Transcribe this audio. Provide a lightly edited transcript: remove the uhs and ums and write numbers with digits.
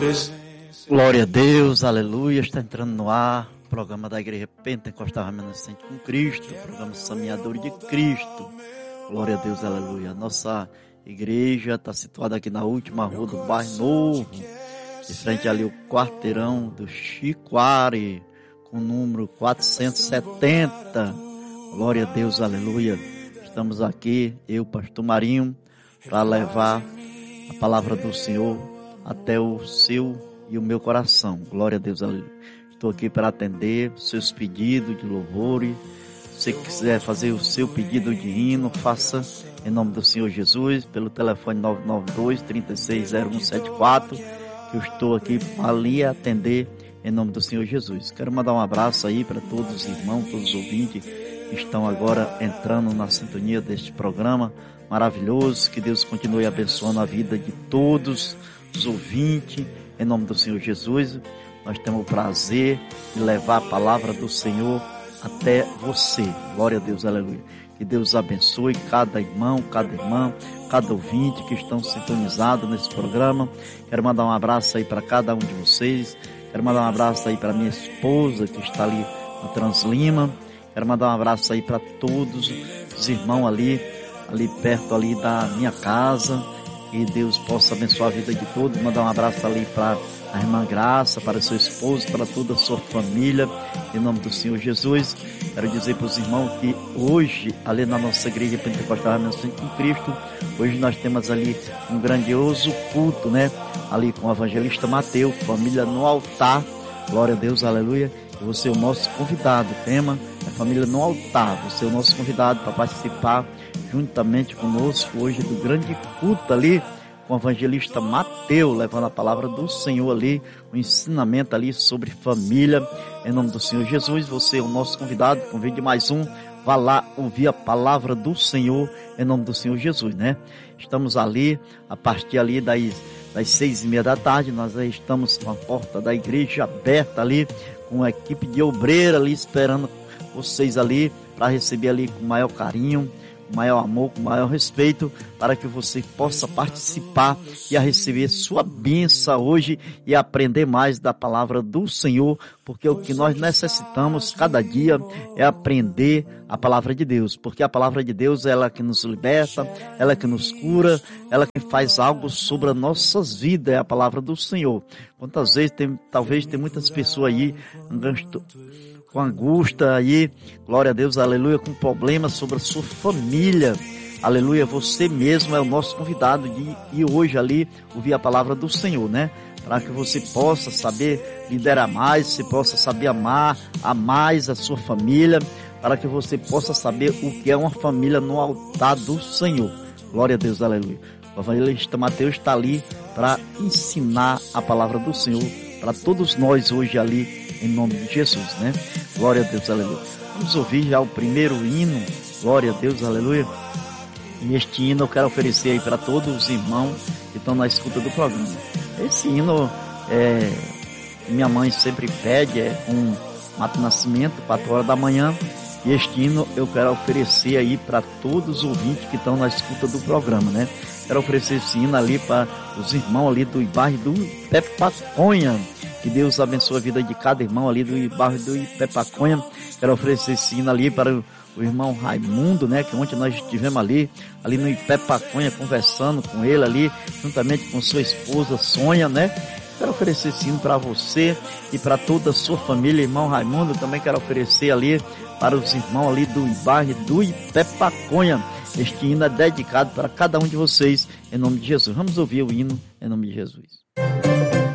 Glória a Deus, aleluia, está entrando no ar o programa da Igreja Pentecostal Remanescente com Cristo, o programa Semeador de Cristo. Glória a Deus, aleluia. Nossa igreja está situada aqui na última rua do Bairro Novo, de frente ali o quarteirão do Chicoare, com o número 470. Glória a Deus, aleluia. Estamos aqui, eu, pastor Marinho, para levar a palavra do Senhor até o seu e o meu coração. Glória a Deus, aleluia. Estou aqui para atender seus pedidos de louvor. Se você quiser fazer o seu pedido de hino, faça em nome do Senhor Jesus, pelo telefone 992-360174, que eu estou aqui para lhe atender em nome do Senhor Jesus. Quero mandar um abraço aí para todos os irmãos, todos os ouvintes que estão agora entrando na sintonia deste programa maravilhoso. Que Deus continue abençoando a vida de todos os ouvintes, em nome do Senhor Jesus. Nós temos o prazer de levar a palavra do Senhor até você. Glória a Deus, aleluia. Que Deus abençoe cada irmão, cada irmã, cada ouvinte que estão sintonizados nesse programa. Quero mandar um abraço aí para cada um de vocês. Quero mandar um abraço aí para minha esposa que está ali no Translima. Quero mandar um abraço aí para todos os irmãos ali perto ali da minha casa. Que Deus possa abençoar a vida de todos. Mandar um abraço ali para a irmã Graça, para seu esposo, para toda a sua família, em nome do Senhor Jesus. Quero dizer para os irmãos que hoje, ali na nossa igreja Pentecostal Remanescente com Cristo, hoje nós temos ali um grandioso culto, né? Ali com o evangelista Mateus, família no altar. Glória a Deus, aleluia. E você é o nosso convidado. O tema é família no altar. Você é o nosso convidado para participar juntamente conosco hoje do grande culto ali com o evangelista Mateus, levando a palavra do Senhor ali, o ensinamento ali sobre família, em nome do Senhor Jesus. Você é o nosso convidado, convide mais um, vá lá ouvir a palavra do Senhor, em nome do Senhor Jesus, né? Estamos ali, a partir ali das 6:30 da tarde, nós aí estamos com a porta da igreja aberta ali, com a equipe de obreira ali, esperando vocês ali, para receber ali com maior carinho, com maior amor, com maior respeito, para que você possa participar e a receber sua bênção hoje e aprender mais da palavra do Senhor, porque o que nós necessitamos cada dia é aprender a palavra de Deus, porque a palavra de Deus é ela que nos liberta, ela que nos cura, ela que faz algo sobre as nossas vidas, é a palavra do Senhor. Quantas vezes talvez tem muitas pessoas aí com angústia aí, glória a Deus, aleluia, com problemas sobre a sua família, aleluia. Você mesmo é o nosso convidado de ir hoje ali ouvir a palavra do Senhor, né? Para que você possa saber liderar mais, você possa saber amar mais a sua família, para que você possa saber o que é uma família no altar do Senhor. Glória a Deus, aleluia. O evangelista Mateus está ali para ensinar a palavra do Senhor para todos nós hoje ali, em nome de Jesus, né? Glória a Deus, aleluia. Vamos ouvir já o primeiro hino, glória a Deus, aleluia. E este hino eu quero oferecer aí para todos os irmãos que estão na escuta do programa. Esse hino minha mãe sempre pede, um Mato Nascimento, 4 horas da manhã. E este hino eu quero oferecer aí para todos os ouvintes que estão na escuta do programa, né? Quero oferecer esse hino ali para os irmãos ali do bairro do Ipepaconha. Que Deus abençoe a vida de cada irmão ali do bairro do Ipepaconha. Quero oferecer esse hino ali para o irmão Raimundo, né? Que ontem nós estivemos ali no Ipepaconha, conversando com ele ali, juntamente com sua esposa Sônia, né? Quero oferecer esse hino para você e para toda a sua família, irmão Raimundo. Também quero oferecer ali para os irmãos ali do bairro do Ipepaconha. Este hino é dedicado para cada um de vocês, em nome de Jesus. Vamos ouvir o hino em nome de Jesus.